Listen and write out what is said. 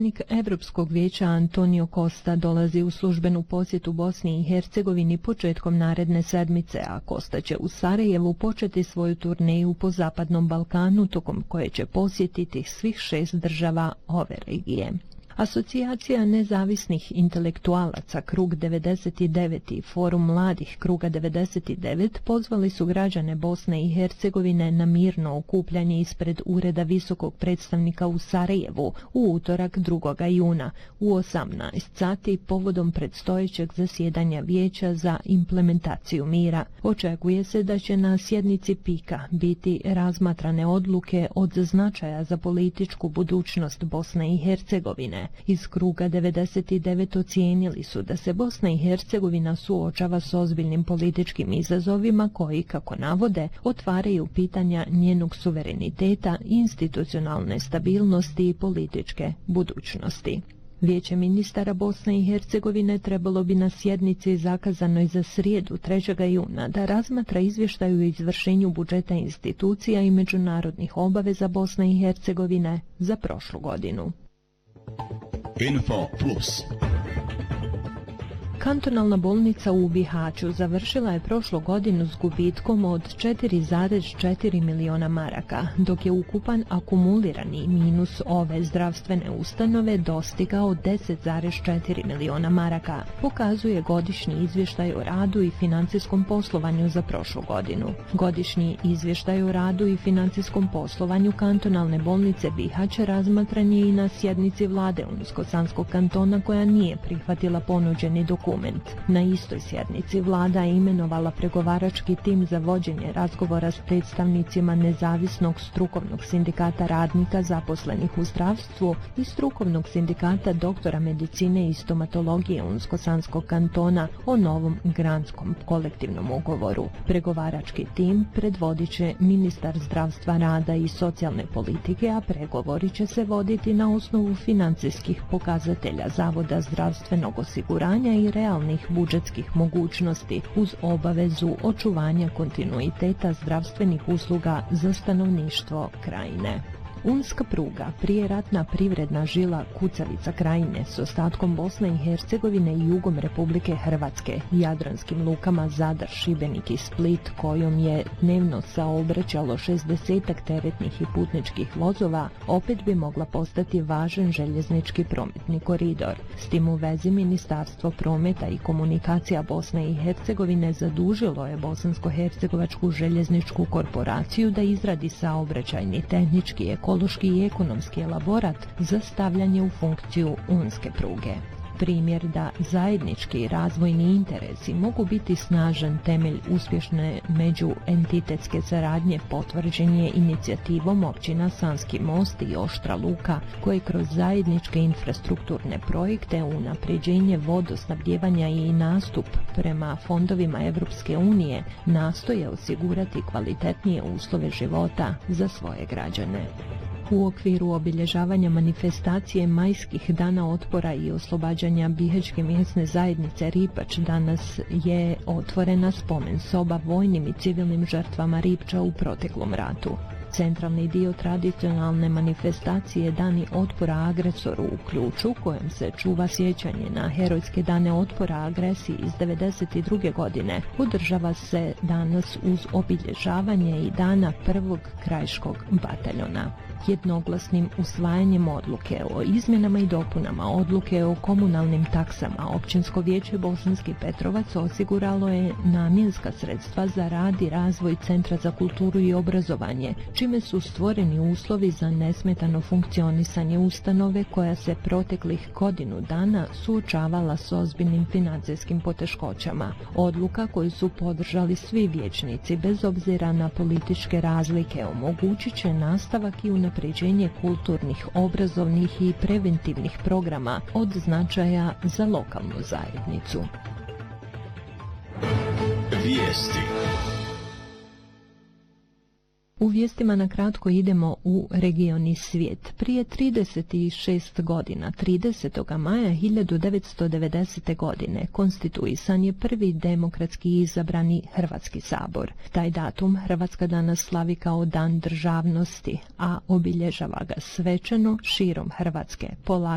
Evropskog vijeća Antonio Costa dolazi u službenu posjetu Bosni i Hercegovini početkom naredne sedmice, a Costa će u Sarajevu početi svoju turneju po Zapadnom Balkanu, tokom koje će posjetiti svih 6 država ove regije. Asocijacija nezavisnih intelektualaca Krug 99 i Forum mladih Kruga 99 pozvali su građane Bosne i Hercegovine na mirno okupljanje ispred Ureda visokog predstavnika u Sarajevu u utorak 2. juna u 18 sati povodom predstojećeg zasjedanja Vijeća za implementaciju mira. Očekuje se da će na sjednici PIK-a biti razmatrane odluke od značaja za političku budućnost Bosne i Hercegovine. Iz Kruga 99 ocijenili su da se Bosna i Hercegovina suočava s ozbiljnim političkim izazovima koji, kako navode, otvaraju pitanja njenog suvereniteta, institucionalne stabilnosti i političke budućnosti. Vijeće ministara Bosne i Hercegovine trebalo bi na sjednici zakazanoj za srijedu 3. juna da razmatra izvještaj o izvršenju budžeta institucija i međunarodnih obaveza Bosne i Hercegovine za prošlu godinu. Info Plus. Kantonalna bolnica u Bihaću završila je prošlu godinu s gubitkom od 4,4 miliona maraka, dok je ukupan akumulirani minus ove zdravstvene ustanove dostigao 10,4 miliona maraka, pokazuje godišnji izvještaj o radu i financijskom poslovanju za prošlu godinu. Godišnji izvještaj o radu i financijskom poslovanju kantonalne bolnice Bihać razmatran je i na sjednici vlade Unsko-Sanskog kantona, koja nije prihvatila ponuđeni dokument. Na istoj sjednici vlada je imenovala pregovarački tim za vođenje razgovora s predstavnicima nezavisnog strukovnog sindikata radnika zaposlenih u zdravstvu i strukovnog sindikata doktora medicine i stomatologije Unsko-Sanskog kantona o novom granskom kolektivnom ugovoru. Pregovarački tim predvodit će ministar zdravstva, rada i socijalne politike, a pregovori će se voditi na osnovu financijskih pokazatelja Zavoda zdravstvenog osiguranja i realnih budžetskih mogućnosti, uz obavezu očuvanja kontinuiteta zdravstvenih usluga za stanovništvo krajine. Unska pruga, prijeratna privredna žila kucavica krajine s ostatkom Bosne i Hercegovine i jugom Republike Hrvatske, jadranskim lukama Zadar, Šibenik i Split, kojom je dnevno saobraćalo 60 teretnih i putničkih vozova, opet bi mogla postati važan željeznički prometni koridor. S tim u vezi Ministarstvo prometa i komunikacija Bosne i Hercegovine zadužilo je Bosansko-hercegovačku željezničku korporaciju da izradi saobraćajni, tehnički, ekološki i ekonomski elaborat za stavljanje u funkciju unske pruge. Primjer da zajednički razvojni interesi mogu biti snažan temelj uspješne međuentitetske saradnje potvrđen je inicijativom općina Sanski Most i Oštra Luka, koje kroz zajedničke infrastrukturne projekte, unapređenje vodosnabdjevanja i nastup prema fondovima Evropske unije nastoje osigurati kvalitetnije uslove života za svoje građane. U okviru obilježavanja manifestacije Majskih dana otpora i oslobađanja Bihaćke mjesne zajednice Ripač danas je otvorena spomen soba vojnim i civilnim žrtvama Ripča u proteklom ratu. Centralni dio tradicionalne manifestacije Dani otpora agresoru u Ključu, kojem se čuva sjećanje na herojske dane otpora agresiji iz 1992. godine, održava se danas uz obilježavanje i dana prvog krajiškog bataljona. Jednoglasnim usvajanjem odluke o izmjenama i dopunama odluke o komunalnim taksama, Općinsko vijeće Bosanski Petrovac osiguralo je namjenska sredstva za rad i razvoj Centra za kulturu i obrazovanje, čime su stvoreni uslovi za nesmetano funkcionisanje ustanove koja se proteklih godinu dana suočavala s ozbiljnim financijskim poteškoćama. Odluka koju su podržali svi vijećnici bez obzira na političke razlike omogućit će nastavak i unapređenje kulturnih, obrazovnih i preventivnih programa od značaja za lokalnu zajednicu. Vijesti. U vijestima na kratko idemo u region i svijet. Prije 36 godina, 30. maja 1990. godine, konstituisan je prvi demokratski izabrani Hrvatski sabor. Taj datum Hrvatska danas slavi kao Dan državnosti, a obilježava ga svečano širom Hrvatske.